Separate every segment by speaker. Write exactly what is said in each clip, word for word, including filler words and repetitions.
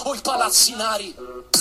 Speaker 1: coi palazzinari.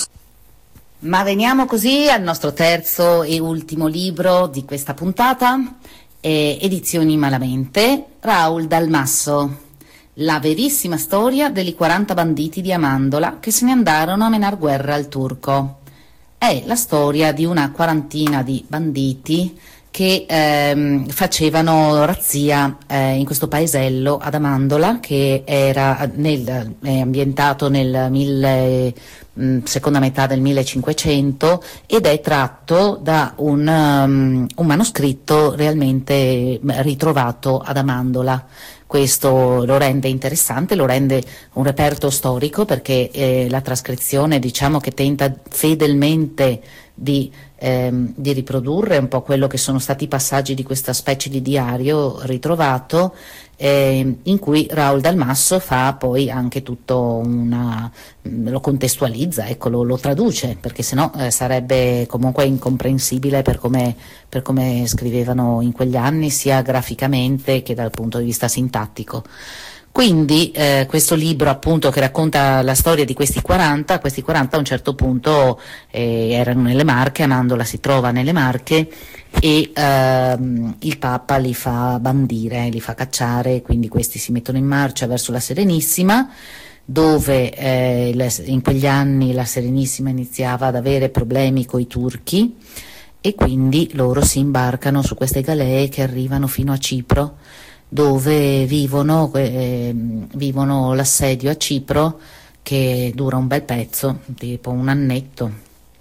Speaker 2: Ma veniamo così al nostro terzo e ultimo libro di questa puntata, eh, Edizioni Malamente, Raul Dal Masso, la verissima storia degli quaranta banditi di Amandola che se ne andarono a menar guerra al turco. È la storia di una quarantina di banditi che ehm, facevano razzia eh, in questo paesello ad Amandola, che era nel, è ambientato nel mille, mh, seconda metà del millecinquecento, ed è tratto da un, um, un manoscritto realmente ritrovato ad Amandola. Questo lo rende interessante, lo rende un reperto storico, perché eh, la trascrizione, diciamo, che tenta fedelmente di, ehm, di riprodurre un po' quello che sono stati i passaggi di questa specie di diario ritrovato, eh, in cui Raul Dal Masso fa poi anche tutto una, lo contestualizza, ecco, lo, lo traduce, perché sennò eh, sarebbe comunque incomprensibile per come, per come scrivevano in quegli anni, sia graficamente che dal punto di vista sintattico. Quindi eh, questo libro, appunto, che racconta la storia di questi quaranta, questi quaranta a un certo punto eh, erano nelle Marche, Amandola si trova nelle Marche, e ehm, il Papa li fa bandire, li fa cacciare, quindi questi si mettono in marcia verso la Serenissima, dove eh, in quegli anni la Serenissima iniziava ad avere problemi coi turchi, e quindi loro si imbarcano su queste galee che arrivano fino a Cipro, dove vivono, eh, vivono l'assedio a Cipro, che dura un bel pezzo, tipo un annetto,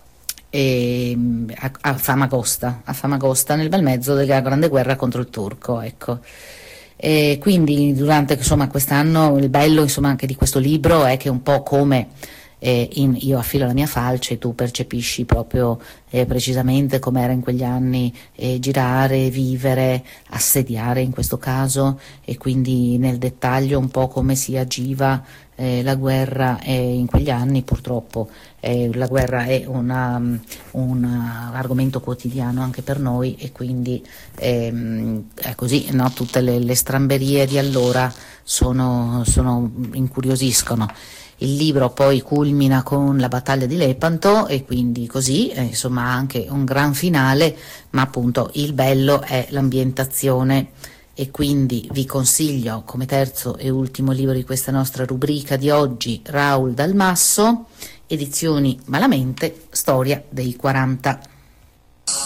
Speaker 2: e, a, a Famagosta, a Famagosta, nel bel mezzo della grande guerra contro il turco, ecco. E quindi durante, insomma, quest'anno il bello, insomma, anche di questo libro è che un po' come eh, in Io affilo la mia falce, tu percepisci proprio eh, precisamente come era in quegli anni eh, girare, vivere, assediare in questo caso, e quindi nel dettaglio un po' come si agiva eh, la guerra eh, in quegli anni. Purtroppo eh, la guerra è una, un argomento quotidiano anche per noi, e quindi ehm, è così, no? Tutte le, le stramberie di allora sono, sono incuriosiscono. Il libro poi culmina con la battaglia di Lepanto, e quindi così, eh, insomma, anche un gran finale, ma appunto il bello è l'ambientazione, e quindi vi consiglio come terzo e ultimo libro di questa nostra rubrica di oggi Raul Dal Masso, Edizioni Malamente, storia dei quaranta.